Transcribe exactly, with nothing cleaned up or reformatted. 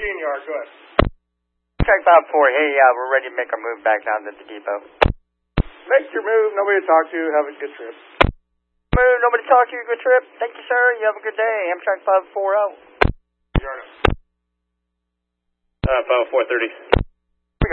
seeing you are. Go ahead. Track five four, hey, uh, we're ready to make our move back down to the depot. Make your move. Nobody to talk to. Have a good trip. Move, nobody to talk to you. Good trip. Thank you, sir. You have a good day. Amtrak five four out. Yarno. Uh, five four thirty.